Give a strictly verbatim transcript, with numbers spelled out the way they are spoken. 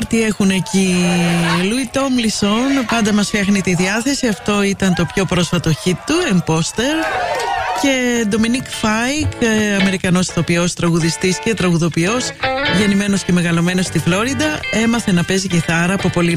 τι έχουν εκεί. Λουί Τόμλισον πάντα μας φτιάχνει τη διάθεση. Αυτό ήταν το πιο πρόσφατο hit του, Imposter. Και Ντομινίκ Φάικ, Αμερικανός ηθοποιός, τραγουδιστής και τραγουδοποιός, γεννημένος και μεγαλωμένος στη Φλόριντα, έμαθε να παίζει κιθάρα από πολύ